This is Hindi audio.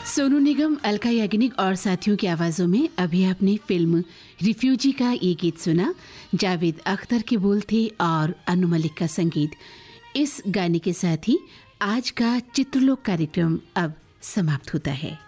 सोनू निगम, अलका याग्निक और साथियों की आवाजों में अभी आपने फिल्म रिफ्यूजी का ये गीत सुना। जावेद अख्तर के बोल थे और अनु मलिक का संगीत। इस गाने के साथ ही आज का चित्रलोक कार्यक्रम अब समाप्त होता है।